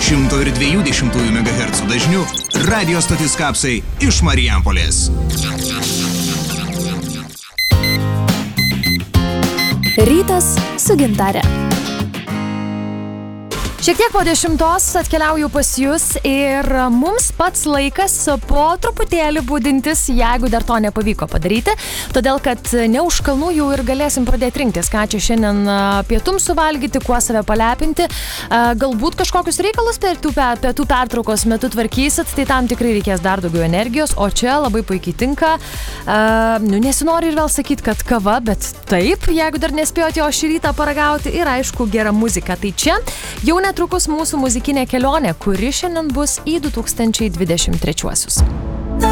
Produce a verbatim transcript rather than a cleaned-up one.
šimto ir dviejų dešimtųjų megahercų dažniu radio stotis Kapsai iš Marijampolės. Rytas su Gintare. Šiek tiek po dešimtos atkeliauju pas jūs ir mums pats laikas po truputėlį budintis, jeigu dar to nepavyko padaryti, todėl kad ne už kalnų jau ir galėsim pradėti rinktis, ką čia šiandien pietums suvalgyti, kuo save palepinti, galbūt kažkokius reikalus pietų, pietų pertraukos metu tvarkysit, tai tam tikrai reikės dar daugiau energijos, o čia labai puikiai tinka, nu nesinori ir vėl sakyti, kad kava, bet taip, jeigu dar nespėjote jo šį rytą paragauti ir aišku gera muzika, tai čia jau netrukus mūsų muzikinė kelionė, kuri šiandien bus į du tūkstančiai dvidešimt trečiuosius.